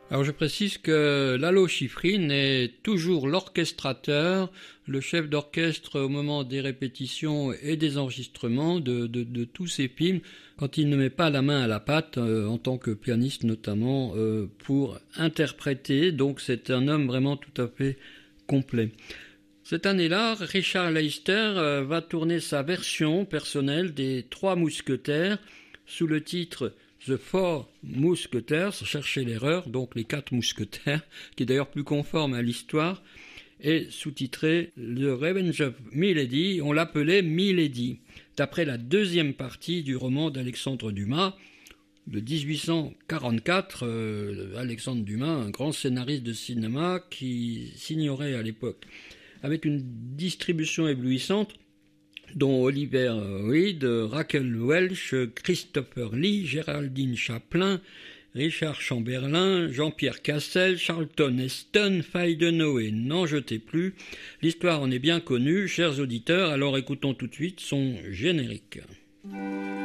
Alors je précise que Lalo Schifrin est toujours l'orchestrateur, le chef d'orchestre au moment des répétitions et des enregistrements de tous ces films, quand il ne met pas la main à la pâte, en tant que pianiste notamment, pour interpréter. Donc c'est un homme vraiment tout à fait complet. Cette année-là, Richard Leicester va tourner sa version personnelle des Trois Mousquetaires sous le titre The Four Musketeers, cherchez l'erreur, donc les quatre mousquetaires, qui est d'ailleurs plus conforme à l'histoire, et sous-titré The Revenge of Milady, on l'appelait Milady, d'après la deuxième partie du roman d'Alexandre Dumas, de 1844, Alexandre Dumas, un grand scénariste de cinéma qui s'ignorait à l'époque, avec une distribution éblouissante, dont Oliver Reed, Raquel Welch, Christopher Lee, Géraldine Chaplin, Richard Chamberlain, Jean-Pierre Cassel, Charlton Heston, Faye Noé, n'en jetez plus. L'histoire en est bien connue, chers auditeurs, alors écoutons tout de suite son générique.